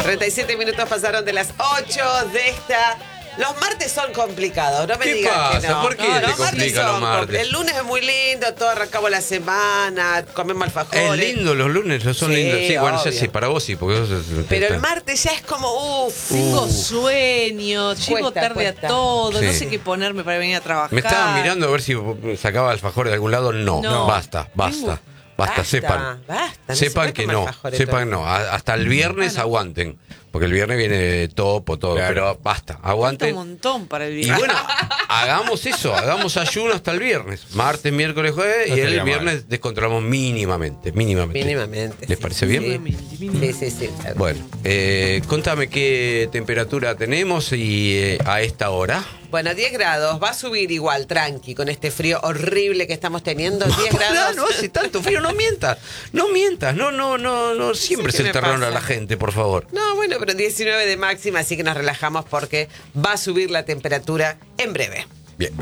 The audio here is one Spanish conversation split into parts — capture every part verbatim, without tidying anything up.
treinta y siete minutos pasaron de las ocho de esta... Los martes son complicados, no me ¿Qué digas pasa? que no. ¿Por qué no, te los complican los son martes? compl- El lunes es muy lindo, todo arrancamos la semana, comemos alfajores. Es lindo, los lunes son Sí, lindos. Sí, bueno, ya obvio. sí, para vos sí, porque vos... Pero el martes ya es como, uff. Tengo Uh. sueño, llego Cuesta, tarde cuesta. a todo, Sí. no sé qué ponerme para venir a trabajar. Me estaban mirando a ver si sacaba alfajores de algún lado. No, No. basta, basta. Basta, Basta, sepan. basta, no se sepan puede que comer no. alfajores Sepan todo. no. A- Hasta el viernes aguanten. Porque el viernes viene topo, todo. Claro. Pero basta, Falta aguanten. un montón para el Y viernes. bueno, hagamos eso, hagamos ayuno hasta el viernes. Martes, miércoles, jueves. No y el estaría viernes mal. descontrolamos mínimamente. Mínimamente. Mínimamente. ¿Les sí. parece bien? Mínimamente, mínimamente. Sí, sí, sí. claro. Bueno, eh, contame qué temperatura tenemos y eh, a esta hora. Bueno, diez grados, va a subir igual, tranqui, con este frío horrible que estamos teniendo. diez No, grados. no hace tanto frío, no mientas. No mientas, no, no, no, no. Siempre sé se qué me enterrona a pasa. la gente, por favor. No, bueno, pero diecinueve de máxima, así que nos relajamos porque va a subir la temperatura en breve. Bien.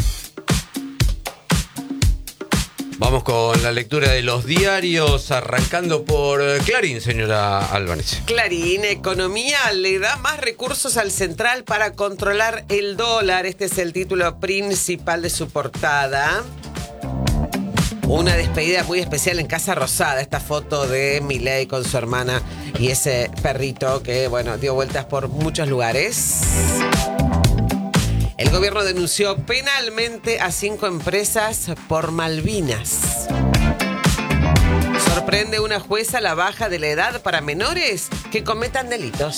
Vamos con la lectura de los diarios, arrancando por eh, Clarín, señora Álvarez. Clarín, Economía le da más recursos al central para controlar el dólar. Este es el título principal de su portada. Una despedida muy especial en Casa Rosada. Esta foto de Milei con su hermana y ese perrito que, bueno, dio vueltas por muchos lugares. El gobierno denunció penalmente a cinco empresas por Malvinas. Sorprende una jueza la baja de la edad para menores que cometan delitos.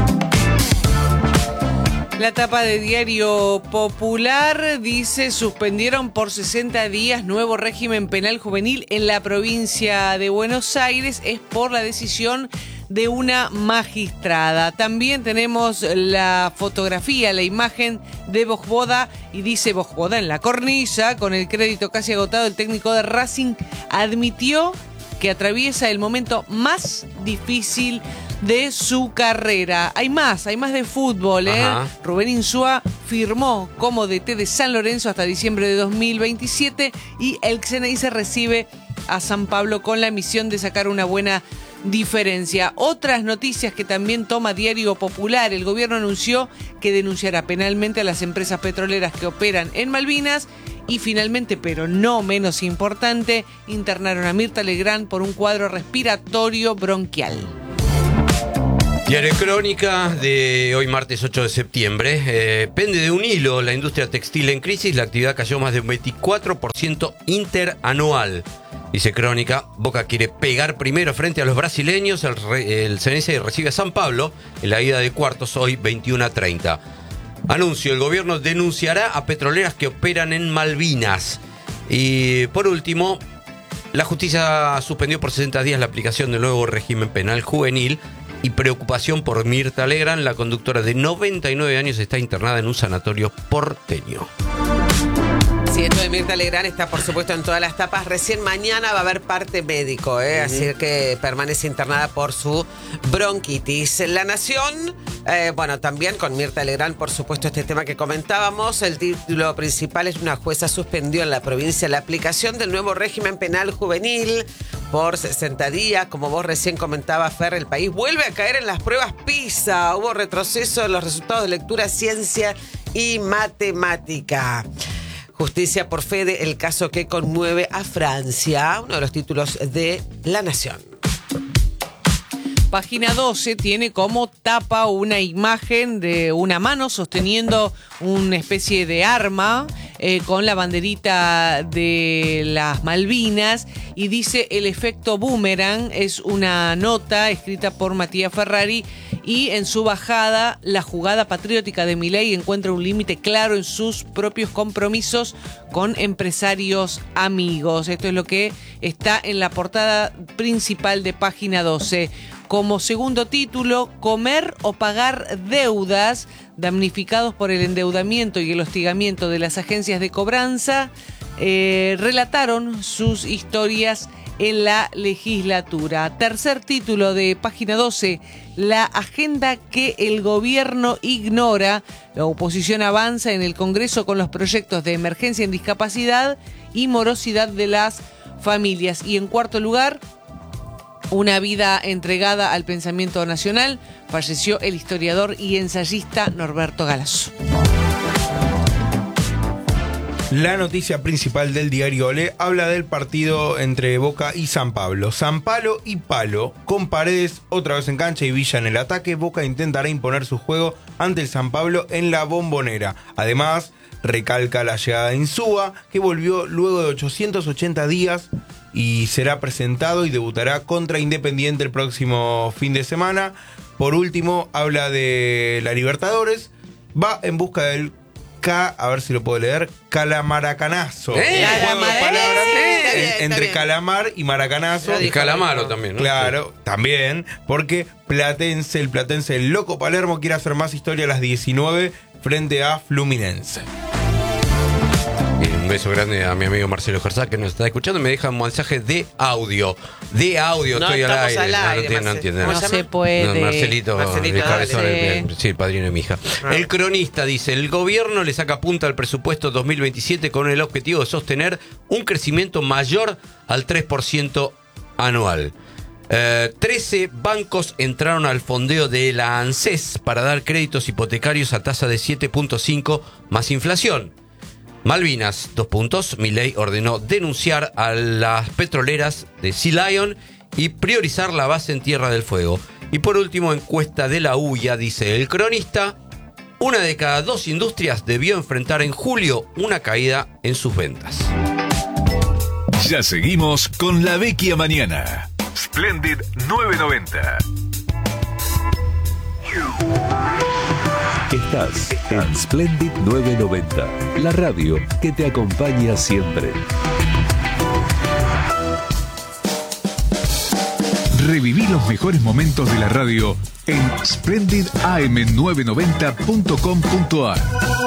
La tapa de Diario Popular dice: suspendieron por sesenta días nuevo régimen penal juvenil en la provincia de Buenos Aires. Es por la decisión de una magistrada. También tenemos la fotografía, la imagen de Bojboda, y dice Bojboda en la cornisa, con el crédito casi agotado. El técnico de Racing admitió que atraviesa el momento más difícil de su carrera. Hay más, hay más de fútbol, ¿eh? Ajá. Rubén Insúa firmó como D T de San Lorenzo hasta diciembre de dos mil veintisiete y el Xeneize recibe a San Pablo con la misión de sacar una buena diferencia. Otras noticias que también toma Diario Popular: el gobierno anunció que denunciará penalmente a las empresas petroleras que operan en Malvinas. Y finalmente, pero no menos importante, internaron a Mirta Legrand por un cuadro respiratorio bronquial. Diario Crónica de hoy martes ocho de septiembre. Eh, pende de un hilo la industria textil en crisis. La actividad cayó más de un veinticuatro por ciento interanual. Dice Crónica, Boca quiere pegar primero frente a los brasileños. El, re, el Xeneize recibe a San Pablo en la ida de cuartos hoy veintiuno a treinta. Anuncio, el gobierno denunciará a petroleras que operan en Malvinas. Y por último, la justicia suspendió por sesenta días la aplicación del nuevo régimen penal juvenil. Y preocupación por Mirta Legrand, la conductora de noventa y nueve años, está internada en un sanatorio porteño. Sí, esto de Mirta Legrand está, por supuesto, en todas las tapas. Recién mañana va a haber parte médico, ¿eh? Uh-huh. Así que permanece internada por su bronquitis. La Nación, eh, bueno, también con Mirta Legrand, por supuesto, este tema que comentábamos. El título principal es: una jueza suspendió en la provincia la aplicación del nuevo régimen penal juvenil por sesenta días. Como vos recién comentabas, Fer, el país vuelve a caer en las pruebas PISA. Hubo retroceso en los resultados de lectura, ciencia y matemática. Justicia por Fede, el caso que conmueve a Francia. Uno de los títulos de La Nación. Página doce tiene como tapa una imagen de una mano sosteniendo una especie de arma eh, con la banderita de las Malvinas y dice: el efecto boomerang. Es una nota escrita por Matías Ferrari y en su bajada: la jugada patriótica de Milei encuentra un límite claro en sus propios compromisos con empresarios amigos. Esto es lo que está en la portada principal de Página doce. Como segundo título, comer o pagar deudas. Damnificados por el endeudamiento y el hostigamiento de las agencias de cobranza, eh, relataron sus historias en la legislatura. Tercer título de Página doce, la agenda que el gobierno ignora. La oposición avanza en el Congreso con los proyectos de emergencia en discapacidad y morosidad de las familias. Y en cuarto lugar, Una vida entregada al pensamiento nacional, falleció el historiador y ensayista Norberto Galasso. La noticia principal del diario Olé habla del partido entre Boca y San Pablo. San Palo y Palo, con Paredes otra vez en cancha y Villa en el ataque. Boca intentará imponer su juego ante el San Pablo en la Bombonera. Además, recalca la llegada de Insúa, que volvió luego de ochocientos ochenta días y será presentado y debutará contra Independiente el próximo fin de semana. Por último, habla de la Libertadores. Va en busca del K, a ver si lo puedo leer, Calamaracanazo. ¿Eh? Un juego de palabras Sí, está bien, en- está entre bien. calamar y maracanazo. Y Calamaro también, ¿no? Claro, también, porque Platense, el Platense, el Loco Palermo quiere hacer más historia a las diecinueve frente a Fluminense. Y un beso grande a mi amigo Marcelo Gersá, que nos está escuchando. Me deja un mensaje de audio. De audio, No, estoy al estamos aire. al No, no aire, entiende, no Marcelo. entiende. ¿Cómo No se se llama? puede. No, Marcelito, Marcelito, el cabezón, dale. el- el- sí, el padrino de mi hija. Ah. El cronista dice, el gobierno le saca punta al presupuesto dos mil veintisiete con el objetivo de sostener un crecimiento mayor al tres por ciento anual. Eh, trece bancos entraron al fondeo de la ANSES para dar créditos hipotecarios a tasa de siete punto cinco más inflación. Malvinas, dos puntos. Milei ordenó denunciar a las petroleras de Sea Lion y priorizar la base en Tierra del Fuego. Y por último, encuesta de la U I A, dice el cronista, una de cada dos industrias debió enfrentar en julio una caída en sus ventas. Ya seguimos con La Vecchia Mañana. Splendid nueve noventa. Estás en Splendid nueve noventa, la radio que te acompaña siempre. Reviví los mejores momentos de la radio en splendid a m nueve noventa punto com punto a r.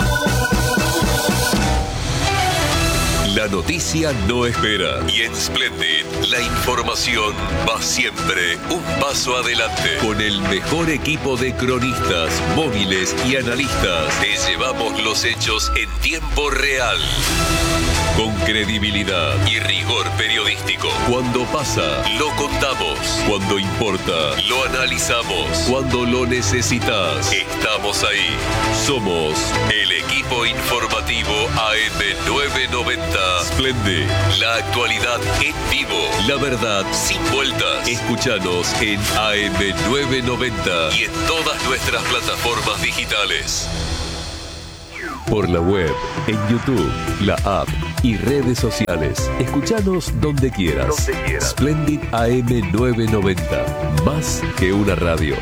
La noticia no espera. Y en Splendid, la información va siempre un paso adelante. Con el mejor equipo de cronistas, móviles y analistas, te llevamos los hechos en tiempo real. Con credibilidad y rigor periodístico. Cuando pasa, lo contamos. Cuando importa, lo analizamos. Cuando lo necesitas, estamos ahí. Somos el equipo informativo A M nueve noventa. Splendid, la actualidad en vivo. La verdad sin vueltas. Escúchanos en A M nueve noventa y en todas nuestras plataformas digitales. Por la web, en YouTube, la app y redes sociales. Escúchanos donde quieras. Donde quieras. Splendid A M nueve noventa. Más que una radio.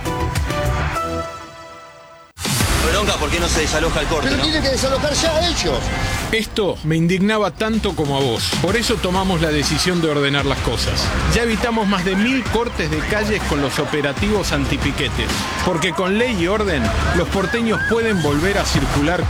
Bronca, ¿por qué no se desaloja el corte, Pero no? tiene que desalojar ya ellos. Esto me indignaba tanto como a vos. Por eso tomamos la decisión de ordenar las cosas. Ya evitamos más de mil cortes de calles con los operativos antipiquetes. Porque con ley y orden, los porteños pueden volver a circular